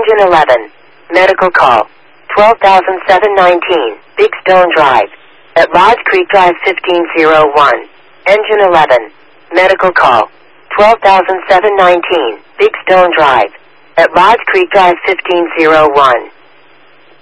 Engine 11. Medical call. 12,719. Big Stone Drive. At Lodge Creek Drive 1501. Engine 11. Medical call. 12,719. Big Stone Drive. At Lodge Creek Drive 1501.